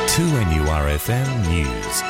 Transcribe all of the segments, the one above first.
2NURFM News.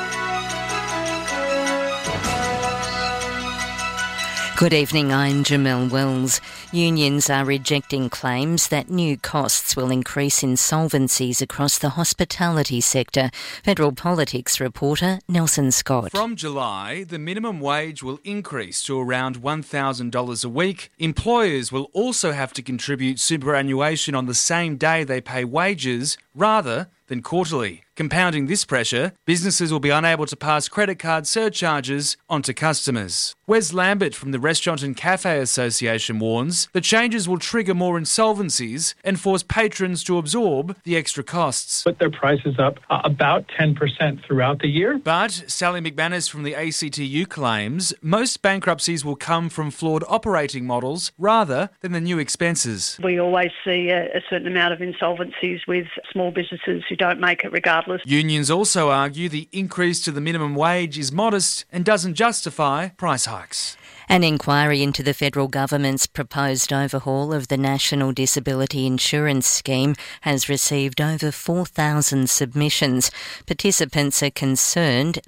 Good evening, I'm Jamelle Wells. Unions are rejecting claims that new costs will increase insolvencies across the hospitality sector. Federal Politics reporter Nelson Scott. From July, the minimum wage will increase to around $1,000 a week. Employers will also have to contribute superannuation on the same day they pay wages rather than quarterly. Compounding this pressure, businesses will be unable to pass credit card surcharges onto customers. Wes Lambert from the Restaurant and Cafe Association warns the changes will trigger more insolvencies and force patrons to absorb the extra costs. Put their prices up about 10% throughout the year. But Sally McManus from the ACTU claims most bankruptcies will come from flawed operating models rather than the new expenses. We always see a certain amount of insolvencies with small businesses who don't make it regardless. Unions also argue the increase to the minimum wage is modest and doesn't justify price hikes. An inquiry into the federal government's proposed overhaul of the National Disability Insurance Scheme has received over 4,000 submissions. Participants are concerned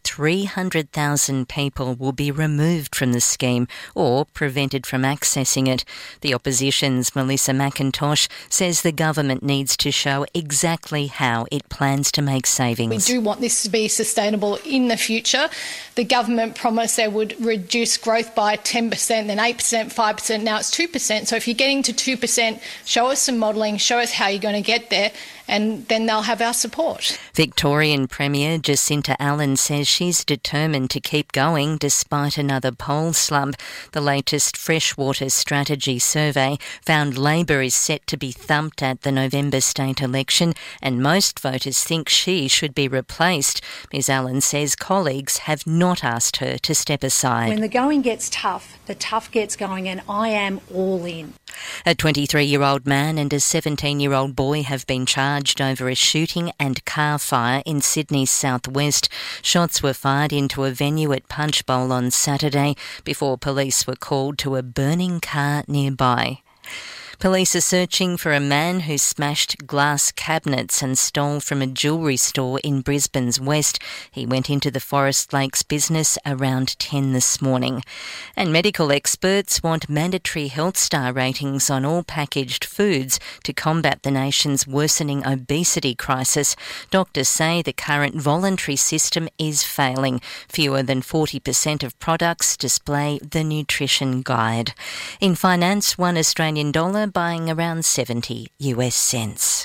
300,000 people will be removed from the scheme or prevented from accessing it. The opposition's Melissa McIntosh says the government needs to show exactly how it plans to make savings. We do want this to be sustainable in the future. The government promised they would reduce growth by 10%, then 8%, 5%, now it's 2%. So if you're getting to 2%, show us some modelling, show us how you're going to get there, and then they'll have our support. Victorian Premier Jacinta Allen says she's determined to keep going despite another poll slump. The latest Freshwater Strategy survey found Labor is set to be thumped at the November state election, and most voters think she should be replaced. Ms Allen says colleagues have not asked her to step aside. When the going gets tough, the tough gets going, and I am all in. A 23-year-old man and a 17-year-old boy have been charged over a shooting and car fire in Sydney's southwest. Shots were fired into a venue at Punchbowl on Saturday before police were called to a burning car nearby. Police are searching for a man who smashed glass cabinets and stole from a jewellery store in Brisbane's west. He went into the Forest Lakes business around 10 this morning. And medical experts want mandatory health star ratings on all packaged foods to combat the nation's worsening obesity crisis. Doctors say the current voluntary system is failing. Fewer than 40% of products display the nutrition guide. In finance, $1 Australian dollar buying around 70 US cents.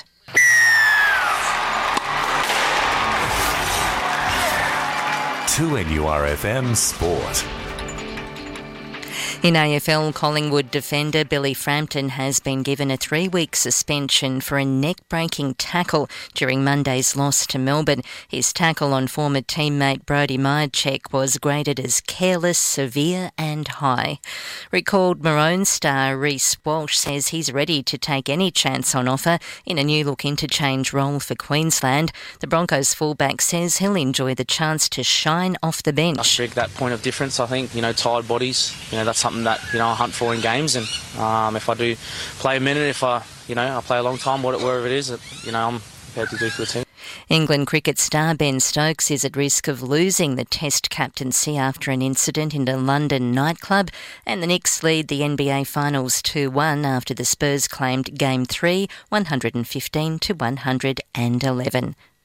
To NURFM Sport. In AFL, Collingwood defender Billy Frampton has been given a 3-week suspension for a neck-breaking tackle during Monday's loss to Melbourne. His tackle on former teammate Brodie Mihocek was graded as careless, severe and high. Recalled Maroon star Reece Walsh says he's ready to take any chance on offer in a new-look interchange role for Queensland. The Broncos fullback says he'll enjoy the chance to shine off the bench. I strike that point of difference, I think. Tired bodies, that's something that, I hunt for in games, and if I do play a minute, if I play a long time, wherever it is, I'm prepared to do for the team. England cricket star Ben Stokes is at risk of losing the Test captaincy after an incident in a London nightclub, and the Knicks lead the NBA Finals 2-1 after the Spurs claimed Game 3, 115 to 111.